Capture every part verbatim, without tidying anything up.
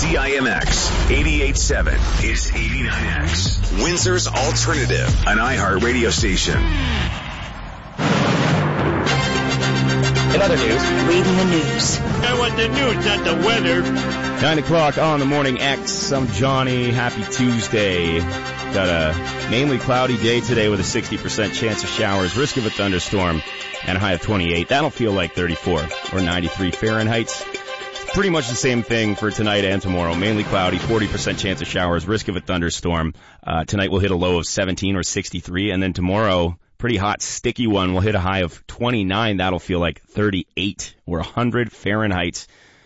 C I M X eighty-eight point seven is eighty-nine X. Windsor's Alternative, an iHeart radio station. In other news, reading the news. I want the news, not the weather. Nine o'clock on the Morning X. I'm Johnny. Happy Tuesday. Got a mainly cloudy day today with a sixty percent chance of showers, risk of a thunderstorm, and a high of twenty-eight. That'll feel like thirty-four or ninety-three Fahrenheit. Pretty much the same thing for tonight and tomorrow. Mainly cloudy, forty percent chance of showers, risk of a thunderstorm. Uh, tonight we'll hit a low of seventeen or sixty-three, and then tomorrow, pretty hot, sticky one. We'll hit a high of twenty-nine. That'll feel like thirty-eight or one hundred Fahrenheit.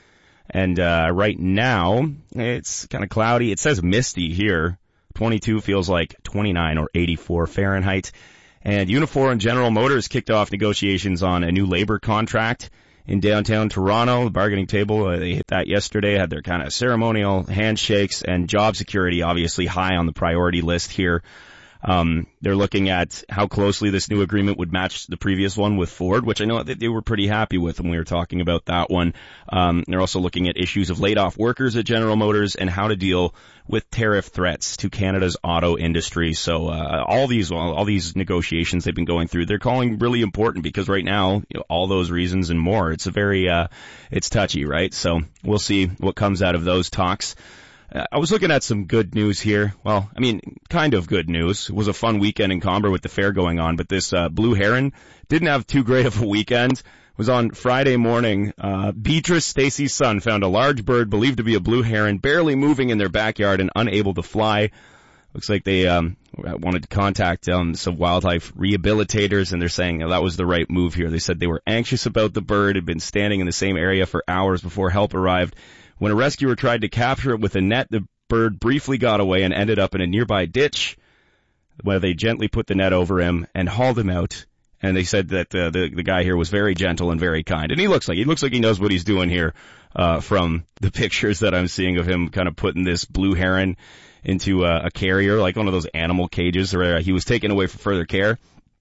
And uh right now, it's kind of cloudy. It says misty here. twenty-two feels like twenty-nine or eighty-four Fahrenheit. And Unifor and General Motors kicked off negotiations on a new labor contract in downtown Toronto. The bargaining table, uh, they hit that yesterday, had their kind of ceremonial handshakes, and job security obviously high on the priority list here. Um, they're looking at how closely this new agreement would match the previous one with Ford, which I know that they were pretty happy with when we were talking about that one. Um, they're also looking at issues of laid off workers at General Motors and how to deal with tariff threats to Canada's auto industry. So, uh, all these, all these negotiations they've been going through, they're calling really important because right now, you know, all those reasons and more, it's a very, uh, it's touchy, right? So we'll see what comes out of those talks. I was looking at some good news here. Well, I mean, kind of good news. It was a fun weekend in Comber with the fair going on, but this uh, blue heron didn't have too great of a weekend. It was on Friday morning. Uh, Beatrice Stacy's son found a large bird believed to be a blue heron barely moving in their backyard and unable to fly. Looks like they um, wanted to contact um, some wildlife rehabilitators, and they're saying oh, that was the right move here. They said they were anxious about the bird, had been standing in the same area for hours before help arrived. When a rescuer tried to capture it with a net, the bird briefly got away and ended up in a nearby ditch where they gently put the net over him and hauled him out. And they said that uh, the the guy here was very gentle and very kind. And he looks like he looks like he knows what he's doing here uh, from the pictures that I'm seeing of him kind of putting this blue heron into a, a carrier, like one of those animal cages where he was taken away for further care.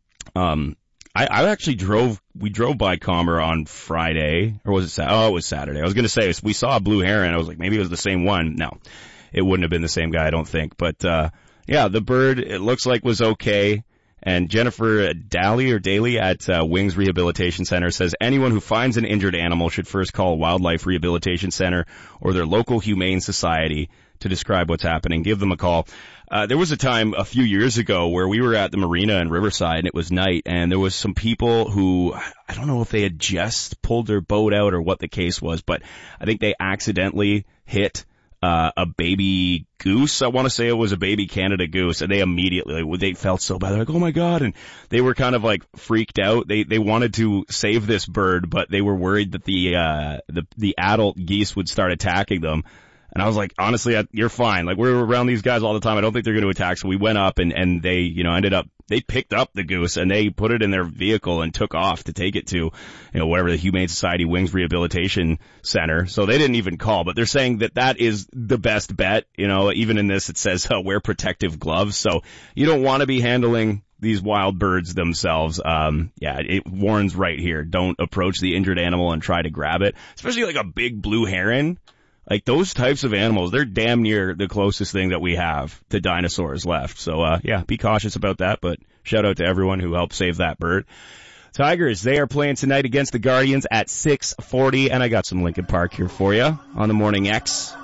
Um I, I actually drove, we drove by Comber on Friday, or was it Saturday? Oh, it was Saturday. I was going to say, we saw a blue heron. I was like, maybe it was the same one. No, it wouldn't have been the same guy, I don't think. But, uh, yeah, the bird, it looks like was okay. And Jennifer Daly or Daly at uh, Wings Rehabilitation Center says anyone who finds an injured animal should first call Wildlife Rehabilitation Center or their local humane society to describe what's happening. Give them a call. Uh, there was a time a few years ago where we were at the marina in Riverside and it was night and there was some people who, I don't know if they had just pulled their boat out or what the case was, but I think they accidentally hit uh, a baby goose. I want to say it was a baby Canada goose, and they immediately, they felt so bad. They're like, oh my God. And they were kind of like freaked out. They, they wanted to save this bird, but they were worried that the, uh, the, the adult geese would start attacking them. And I was like, honestly, I, you're fine. Like, we're around these guys all the time. I don't think they're going to attack. So we went up and, and they, you know, ended up, they picked up the goose and they put it in their vehicle and took off to take it to, you know, whatever the Humane Society Wings Rehabilitation Center. So they didn't even call, but they're saying that that is the best bet. You know, even in this, it says uh, wear protective gloves. So you don't want to be handling these wild birds themselves. Um, yeah, it warns right here. Don't approach the injured animal and try to grab it, especially like a big blue heron. Like those types of animals, they're damn near the closest thing that we have to dinosaurs left. So, uh, yeah, be cautious about that, but shout out to everyone who helped save that bird. Tigers, they are playing tonight against the Guardians at six forty, and I got some Linkin Park here for you on the Morning X.